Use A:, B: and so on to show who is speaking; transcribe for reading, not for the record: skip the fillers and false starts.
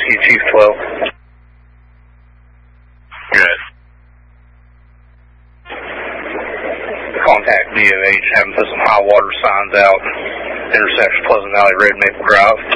A: Whiskey Chief 12.
B: Good.
A: Contact DOH, having put some high water signs out. Intersection Pleasant Valley Red Maple Drive.